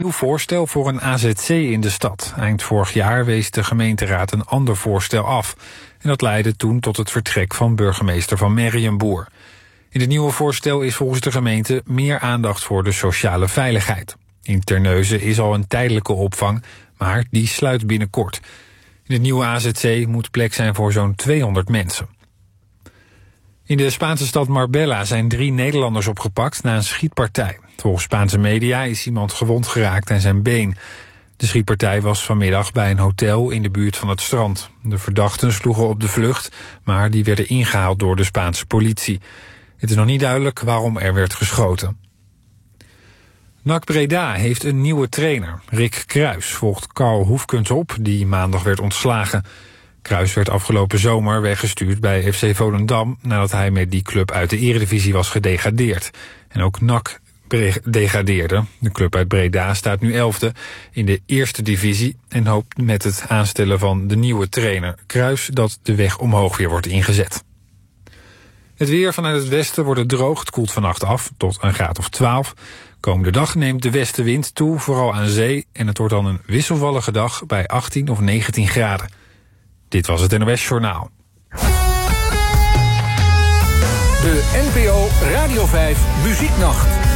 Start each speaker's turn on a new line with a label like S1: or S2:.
S1: nieuw voorstel voor een AZC in de stad. Eind vorig jaar wees de gemeenteraad een ander voorstel af. En dat leidde toen tot het vertrek van burgemeester Van Merriënboer. In het nieuwe voorstel is volgens de gemeente meer aandacht voor de sociale veiligheid. In Terneuzen is al een tijdelijke opvang, maar die sluit binnenkort. In het nieuwe AZC moet plek zijn voor zo'n 200 mensen. In de Spaanse stad Marbella zijn 3 Nederlanders opgepakt na een schietpartij. Volgens Spaanse media is iemand gewond geraakt aan zijn been. De schietpartij was vanmiddag bij een hotel in de buurt van het strand. De verdachten sloegen op de vlucht, maar die werden ingehaald door de Spaanse politie. Het is nog niet duidelijk waarom er werd geschoten. NAC Breda heeft een nieuwe trainer. Rick Kruijs volgt Karl Hoefkens op, die maandag werd ontslagen. Kruijs werd afgelopen zomer weggestuurd bij FC Volendam nadat hij met die club uit de Eredivisie was gedegradeerd. En ook NAC degradeerde. De club uit Breda staat nu 11e in de eerste divisie en hoopt met het aanstellen van de nieuwe trainer Kruijs dat de weg omhoog weer wordt ingezet. Het weer vanuit het westen wordt het droog. Het koelt vannacht af tot een graad of 12. Komende dag neemt de westenwind toe, vooral aan zee. En het wordt dan een wisselvallige dag bij 18 of 19 graden. Dit was het NOS Journaal.
S2: De NPO Radio 5 Muzieknacht.